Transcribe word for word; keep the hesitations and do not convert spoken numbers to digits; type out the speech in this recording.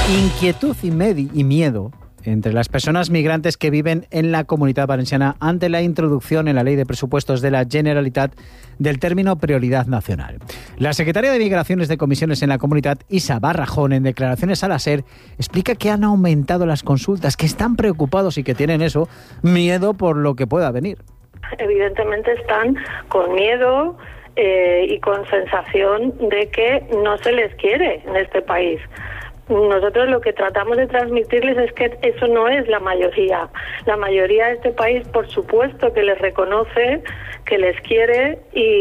Inquietud y, medi- y miedo entre las personas migrantes que viven en la Comunitat Valenciana ante la introducción en la Ley de Presupuestos de la Generalitat del término prioridad nacional. La secretaria de Migraciones de Comisiones en la Comunitat, Isa Barrajón, en declaraciones a la SER, explica que han aumentado las consultas, que están preocupados y que tienen eso, miedo por lo que pueda venir. Evidentemente están con miedo eh, y con sensación de que no se les quiere en este país. Nosotros lo que tratamos de transmitirles es que eso no es la mayoría. La mayoría de este país, por supuesto, que les reconoce, que les quiere y